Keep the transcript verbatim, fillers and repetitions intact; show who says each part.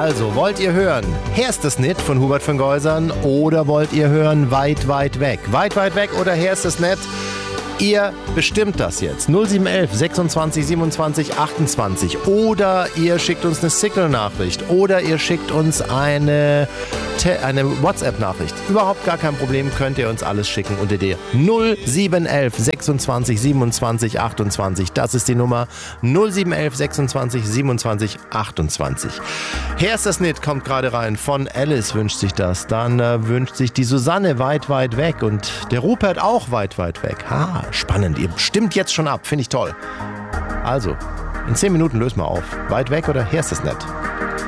Speaker 1: Also, wollt ihr hören Herst es nit von Hubert von Geusern oder wollt ihr hören Weit, weit weg? Weit, weit weg oder Herst es nit? Ihr bestimmt das jetzt. null sieben eins eins sechsundzwanzig siebenundzwanzig achtundzwanzig. Oder ihr schickt uns eine Signal-Nachricht. Oder ihr schickt uns eine, Te- eine WhatsApp-Nachricht. Überhaupt gar kein Problem, könnt ihr uns alles schicken unter der null sieben eins eins sechsundzwanzig siebenundzwanzig achtundzwanzig. Das ist die Nummer null sieben eins eins sechsundzwanzig siebenundzwanzig achtundzwanzig. Herst es nit kommt gerade rein. Von Alice wünscht sich das. Dann äh, wünscht sich die Susanne Weit, weit weg. Und der Rupert auch Weit, weit weg. Ha. Spannend, ihr stimmt jetzt schon ab, finde ich toll. Also, in zehn Minuten lösen wir auf. Weit weg oder Herst es nit?